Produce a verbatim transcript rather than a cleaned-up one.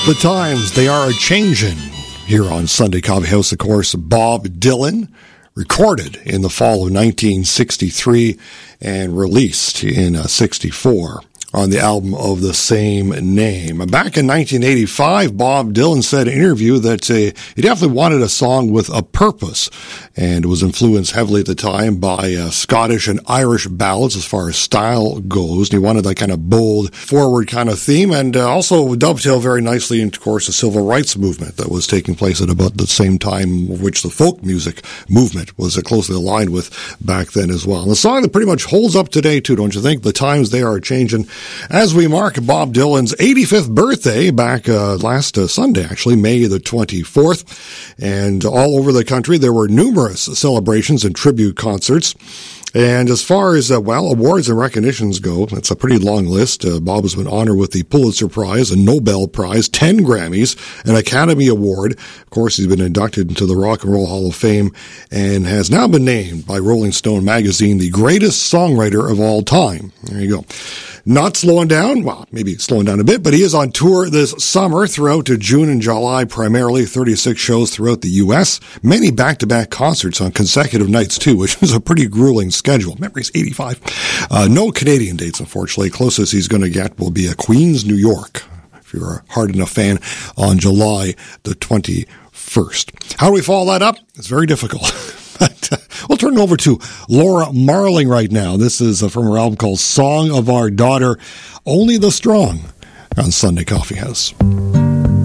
The times, they are a-changin'. Here on Sunday Coffee House, of course, Bob Dylan, recorded in the fall of nineteen sixty-three and released in uh, sixty-four on the album of the same name. Back in nineteen eighty-five, Bob Dylan said in an interview that uh, he definitely wanted a song with a purpose, and was influenced heavily at the time by uh, Scottish and Irish ballads as far as style goes. And he wanted that kind of bold, forward kind of theme, and uh, also dovetail very nicely into, of course, the civil rights movement that was taking place at about the same time, which the folk music movement was uh, closely aligned with back then as well. And the song that pretty much holds up today, too, don't you think? The times, they are changing. As we mark Bob Dylan's eighty-fifth birthday back uh, last uh, Sunday, actually, May the twenty-fourth, and all over the country there were numerous celebrations and tribute concerts. And as far as, uh, well, awards and recognitions go, it's a pretty long list. Uh, Bob has been honored with the Pulitzer Prize, a Nobel Prize, ten Grammys, an Academy Award. Of course, he's been inducted into the Rock and Roll Hall of Fame and has now been named by Rolling Stone magazine the greatest songwriter of all time. There you go. Not slowing down, well, maybe slowing down a bit, but he is on tour this summer throughout to June and July, primarily thirty-six shows throughout the U S, many back-to-back concerts on consecutive nights, too, which is a pretty grueling schedule. Remember, he's eighty-five. Uh, no Canadian dates, unfortunately. Closest he's going to get will be a Queens, New York, if you're a hard enough fan, on July the twenty-first. How do we follow that up? It's very difficult. But, uh, we'll turn it over to Laura Marling right now. This is uh, from her album called Song of Our Daughter, Only the Strong, on Sunday Coffee House.